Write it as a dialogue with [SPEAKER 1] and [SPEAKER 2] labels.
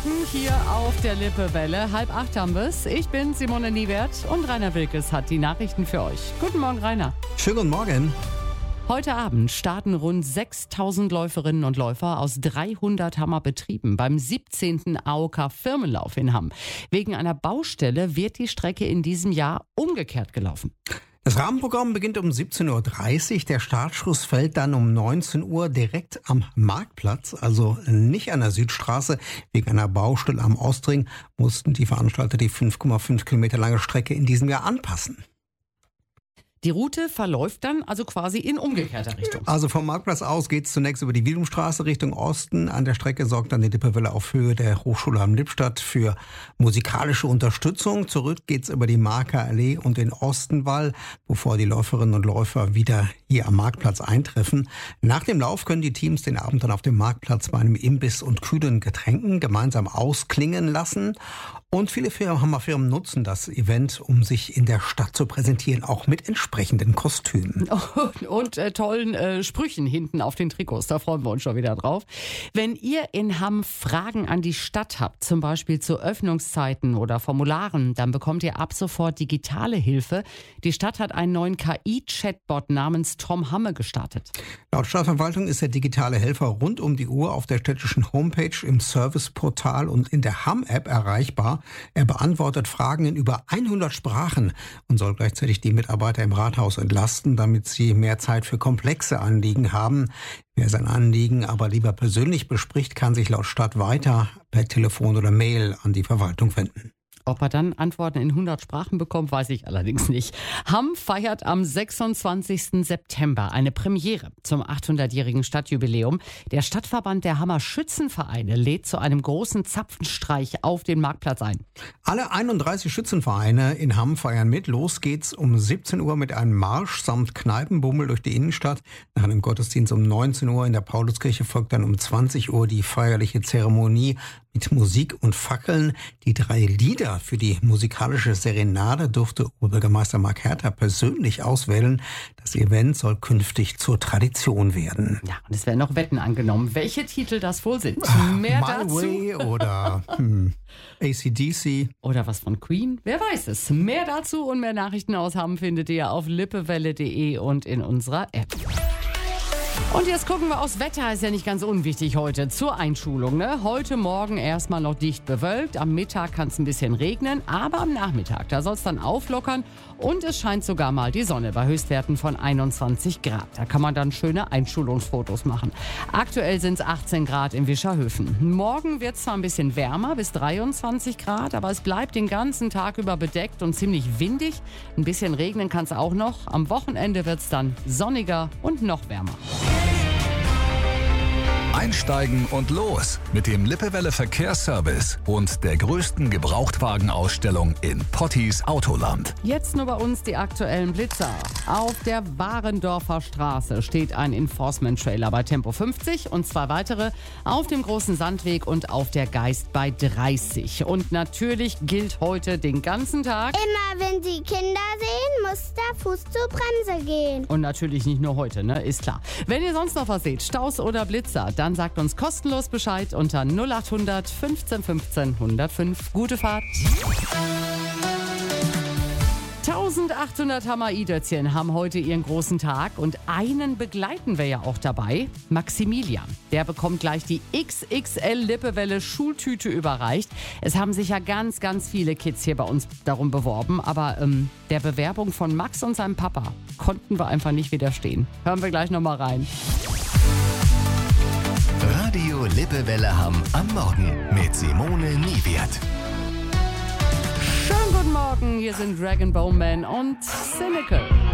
[SPEAKER 1] Morgen hier auf der Lippewelle. 7:30 haben wir's. Ich bin Simone Niewert und Rainer Wilkes hat die Nachrichten für euch. Guten Morgen, Rainer.
[SPEAKER 2] Schönen guten Morgen.
[SPEAKER 1] Heute Abend starten rund 6.000 Läuferinnen und Läufer aus 300 Hammer Betrieben beim 17. AOK Firmenlauf in Hamm. Wegen einer Baustelle wird die Strecke in diesem Jahr umgekehrt gelaufen.
[SPEAKER 2] Das Rahmenprogramm beginnt um 17.30 Uhr. Der Startschuss fällt dann um 19 Uhr direkt am Marktplatz, also nicht an der Südstraße. Wegen einer Baustelle am Ostring mussten die Veranstalter die 5,5 Kilometer lange Strecke in diesem Jahr anpassen.
[SPEAKER 1] Die Route verläuft dann also quasi in umgekehrter Richtung.
[SPEAKER 2] Also vom Marktplatz aus geht es zunächst über die Wiedumstraße Richtung Osten. An der Strecke sorgt dann die Lippewelle auf Höhe der Hochschule Hamm-Lippstadt für musikalische Unterstützung. Zurück geht's über die Marker Allee und den Ostenwall, bevor die Läuferinnen und Läufer wieder hier am Marktplatz eintreffen. Nach dem Lauf können die Teams den Abend dann auf dem Marktplatz bei einem Imbiss und kühlen Getränken gemeinsam ausklingen lassen. Und viele Hammerfirmen nutzen das Event, um sich in der Stadt zu präsentieren, auch mit entsprechenden Kostümen.
[SPEAKER 1] Und tollen Sprüchen hinten auf den Trikots, da freuen wir uns schon wieder drauf. Wenn ihr in Hamm Fragen an die Stadt habt, zum Beispiel zu Öffnungszeiten oder Formularen, dann bekommt ihr ab sofort digitale Hilfe. Die Stadt hat einen neuen KI-Chatbot namens Tom Hamme gestartet.
[SPEAKER 2] Laut Stadtverwaltung ist der digitale Helfer rund um die Uhr auf der städtischen Homepage, im Serviceportal und in der Hamm-App erreichbar. Er beantwortet Fragen in über 100 Sprachen und soll gleichzeitig die Mitarbeiter im Rathaus entlasten, damit sie mehr Zeit für komplexe Anliegen haben. Wer sein Anliegen aber lieber persönlich bespricht, kann sich laut Stadt weiter per Telefon oder Mail an die Verwaltung wenden.
[SPEAKER 1] Ob er dann Antworten in 100 Sprachen bekommt, weiß ich allerdings nicht. Hamm feiert am 26. September eine Premiere zum 800-jährigen Stadtjubiläum. Der Stadtverband der Hammer Schützenvereine lädt zu einem großen Zapfenstreich auf den Marktplatz ein.
[SPEAKER 2] Alle 31 Schützenvereine in Hamm feiern mit. Los geht's um 17 Uhr mit einem Marsch samt Kneipenbummel durch die Innenstadt. Nach einem Gottesdienst um 19 Uhr in der Pauluskirche folgt dann um 20 Uhr die feierliche Zeremonie mit Musik und Fackeln. Die 3 Lieder für die musikalische Serenade durfte Oberbürgermeister Marc Herter persönlich auswählen. Das Event soll künftig zur Tradition werden.
[SPEAKER 1] Ja, und es werden noch Wetten angenommen, welche Titel das wohl sind. Mehr
[SPEAKER 2] My
[SPEAKER 1] dazu.
[SPEAKER 2] Way oder AC/DC.
[SPEAKER 1] Oder was von Queen? Wer weiß es. Mehr dazu und mehr Nachrichten aus Hamm findet ihr auf lippewelle.de und in unserer App. Und jetzt gucken wir aufs Wetter, ist ja nicht ganz unwichtig heute zur Einschulung. Ne? Heute Morgen erstmal noch dicht bewölkt, am Mittag kann es ein bisschen regnen, aber am Nachmittag, da soll es dann auflockern und es scheint sogar mal die Sonne bei Höchstwerten von 21 Grad. Da kann man dann schöne Einschulungsfotos machen. Aktuell sind es 18 Grad in Wischerhöfen. Morgen wird es zwar ein bisschen wärmer, bis 23 Grad, aber es bleibt den ganzen Tag über bedeckt und ziemlich windig. Ein bisschen regnen kann es auch noch. Am Wochenende wird es dann sonniger und noch wärmer.
[SPEAKER 3] Einsteigen und los mit dem Lippewelle Verkehrsservice und der größten Gebrauchtwagenausstellung in Pottis Autoland.
[SPEAKER 1] Jetzt nur bei uns die aktuellen Blitzer. Auf der Warendorfer Straße steht ein Enforcement-Trailer bei Tempo 50 und 2 weitere auf dem Großen Sandweg und auf der Geist bei 30. Und natürlich gilt heute den ganzen Tag:
[SPEAKER 4] Immer wenn Sie Kinder sehen, muss der Fuß zur Bremse gehen.
[SPEAKER 1] Und natürlich nicht nur heute, ne? Ist klar. Wenn ihr sonst noch was seht, Staus oder Blitzer, dann sagt uns kostenlos Bescheid unter 0800 15 15 105. Gute Fahrt. 1800 Hammer-Idötzchen haben heute ihren großen Tag und einen begleiten wir ja auch dabei. Maximilian, der bekommt gleich die XXL Lippewelle Schultüte überreicht. Es haben sich ja ganz, ganz viele Kids hier bei uns darum beworben, aber der Bewerbung von Max und seinem Papa konnten wir einfach nicht widerstehen. Hören wir gleich nochmal rein.
[SPEAKER 5] Radio Lippewelle Hamm am Morgen mit Simone Niewert.
[SPEAKER 1] Schönen guten Morgen, hier sind Dragon Bone Man und Cynical.